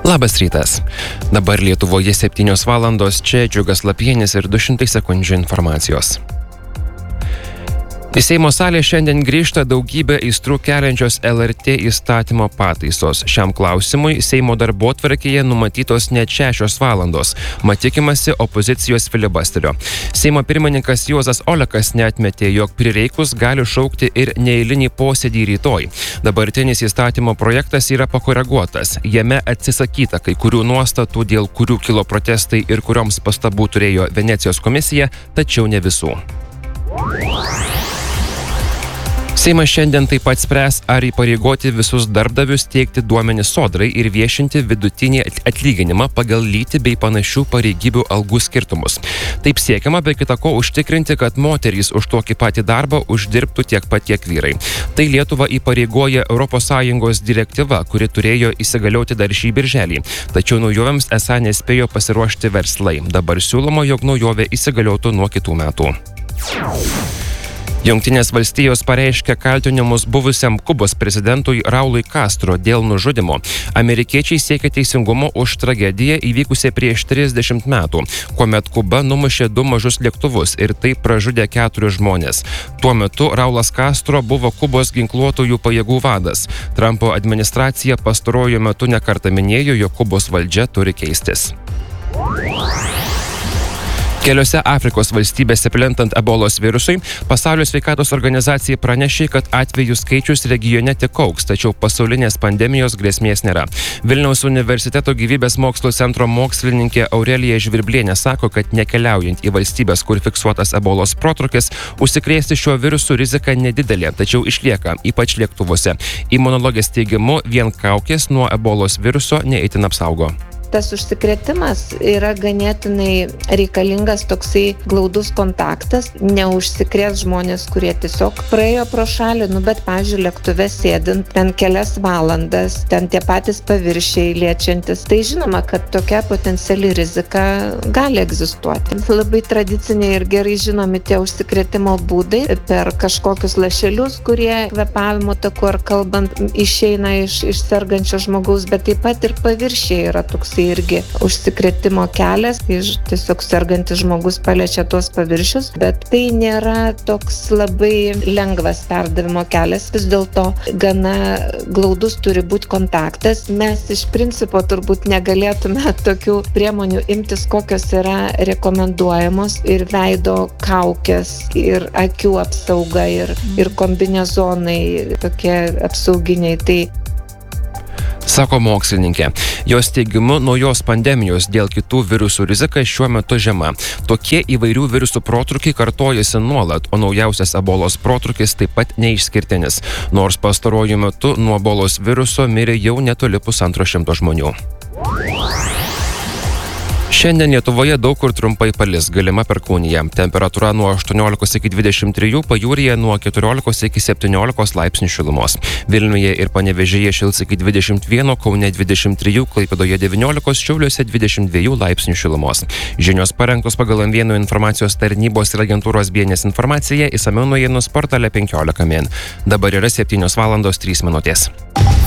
Labas rytas. Dabar Lietuvoje 7 valandos, čia Džiugas Lapienis ir 200 sekundžių informacijos. Į Seimo salę šiandien grįžta daugybė aistrų keliančios LRT įstatymo pataisos. Šiam klausimui Seimo darbotvarkėje numatytos net 6 valandos. Mat tikimasi opozicijos filibusterio. Seimo pirmininkas Juozas Olekas neatmetė, jog prireikus gali šaukti ir neeilinį posėdį rytoj. Dabartinis įstatymo projektas yra pakoreguotas. Jame atsisakyta kai kurių nuostatų, dėl kurių kilo protestai ir kurioms pastabų turėjo Venecijos komisija, tačiau ne visų. Seimas šiandien taip pat spręs, ar įpareigoti visus darbdavius teikti duomenis Sodrai ir viešinti vidutinį atlyginimą pagal lytį bei panašių pareigybių algų skirtumus. Taip siekiama be kita ko užtikrinti, kad moterys už tokį patį darbą uždirbtų tiek pat kiek vyrai. Tai Lietuvą įpareigoja ES direktyva, kuri turėjo įsigalioti dar šį birželį. Tačiau naujovėms esą nespėjo pasiruošti verslai. Dabar siūloma, jog naujovė įsigaliotų nuo kitų metų. Jungtinės valstijos pareiškė kaltinimus buvusiam Kubos prezidentui Raului Castro dėl nužudymo. Amerikiečiai siekia teisingumo už tragediją įvykusią prieš 30 metų, kuomet Kuba numušė 2 mažus lėktuvus ir taip pražudė 4 žmonės. Tuo metu Raulas Castro buvo Kubos ginkluotųjų pajėgų vadas. Trumpo administracija pastaruoju metu nekartą minėjo, jog Kubos valdžia turi keistis. Keliose Afrikos valstybėse plintant ebolos virusui, Pasaulio sveikatos organizacija pranešė, kad atvejų skaičius regione tik augs, tačiau pasaulinės pandemijos grėsmės nėra. Vilniaus universiteto gyvybės mokslo centro mokslininkė Aurelija Žvirblienė sako, kad nekeliaujant į valstybės, kur fiksuotas ebolos protrūkis, užsikrėsti šiuo virusu rizika nedidelė, tačiau išlieka, ypač lėktuvuose. Imunologės teigimu, vien kaukės nuo ebolos viruso neįtin apsaugo. Tas užsikrėtimas yra ganėtinai reikalingas toksai glaudus kontaktas, neužsikrės žmonės, kurie tiesiog praėjo pro šalį, bet, pavyzdžiui, lėktuve sėdint ten kelias valandas, ten tie patys paviršiai liečiantis. Tai žinoma, kad tokia potenciali rizika gali egzistuoti. Labai tradiciniai ir gerai žinomi tie užsikrėtimo būdai per kažkokius lašelius, kurie kvėpavimo taku ar kalbant išeina iš sergančio žmogaus, bet taip pat ir paviršiai yra toks irgi užsikrėtimo kelias, tiesiog sergantis žmogus paliečia tuos paviršius, bet tai nėra toks labai lengvas perdavimo kelias, vis dėlto gana glaudus turi būti kontaktas. Mes iš principo turbūt negalėtume tokių priemonių imtis, kokios yra rekomenduojamos, ir veido kaukės, ir akių apsauga, ir kombinezonai tokie apsauginiai. Tai sako mokslininkė. Jos teigimu, naujos pandemijos dėl kitų virusų rizika šiuo metu žema. Tokie įvairių virusų protrūkiai kartojasi nuolat, o naujausias ebolos protrūkis taip pat neišskirtinis. Nors pastaruoju metu nuo ebolos viruso mirė jau netoli 150 žmonių. Šiandien Lietuvoje daug kur trumpai palis, galima perkūnija. Temperatūra nuo 18 iki 23, pajūryje nuo 14 iki 17 laipsnių šilumos. Vilniuje ir Panevėžyje šils iki 21, Kaune 23, Klaipėdoje 19, Šiauliuose 22 laipsnių šilumos. Žinios parengtos pagal M1 informacijos tarnybos ir agentūros BNS informaciją, išsamiau naujienų portale 15 min. Dabar yra 7 valandos 3 minutės.